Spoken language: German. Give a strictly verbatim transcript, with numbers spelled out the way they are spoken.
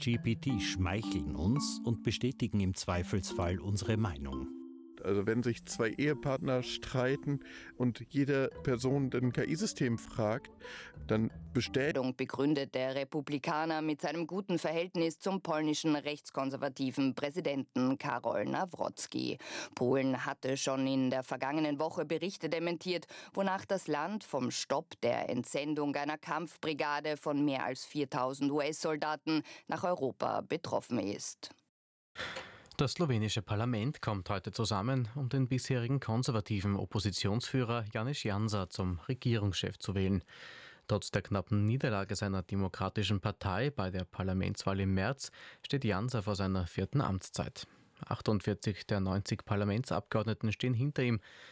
ChatGPT schmeicheln uns und bestätigen im Zweifelsfall unsere Meinung. Also wenn sich zwei Ehepartner streiten und jede Person ein K I-System fragt, dann bestätigt. Begründet der Republikaner mit seinem guten Verhältnis zum polnischen rechtskonservativen Präsidenten Karol Nawrocki. Polen hatte schon in der vergangenen Woche Berichte dementiert, wonach das Land vom Stopp der Entsendung einer Kampfbrigade von mehr als viertausend U S-Soldaten nach Europa betroffen ist. Das slowenische Parlament kommt heute zusammen, um den bisherigen konservativen Oppositionsführer Janez Janša zum Regierungschef zu wählen. Trotz der knappen Niederlage seiner demokratischen Partei bei der Parlamentswahl im März steht Janša vor seiner vierten Amtszeit. achtundvierzig der neunzig Parlamentsabgeordneten stehen hinter ihm.